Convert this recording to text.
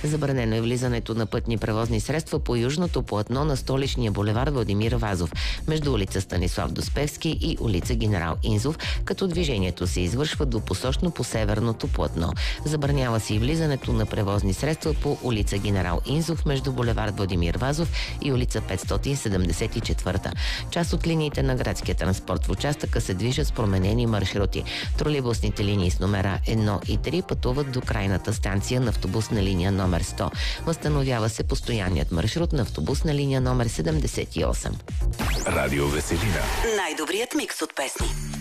Забранено е влизането на пътни превозни средства по южното платно на столичния булевард Владимир Вазов, между улица Станислав Доспевски и улица Генерал Инзов, като движението се извършва двупосочно по северното платно. Забранява се и влизането на превозни средства по улица Генерал Инзов между булевард Владимир Вазов и улица 574. Част от линиите на градския транспорт в участъка се движат с променени маршрути. Тролейбусните линии с номера 1 и 3 пътуват до крайната станция на автобусна линия номер 100. Възстановява се постоянният маршрут на автобусна линия номер 78. Радио Веселина. Най-добрият микс от песни.